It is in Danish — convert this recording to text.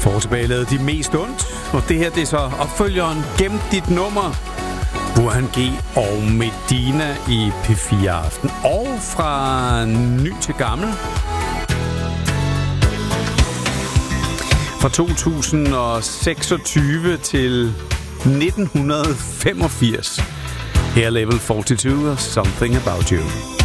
Tilbage lavede de mest ondt, og det her det er så opfølgeren Gem dit nummer, Burhan G og Medina i P4 Aften. Og fra ny til gammel, fra 2026 til 1985, her Level 42 og Something About You.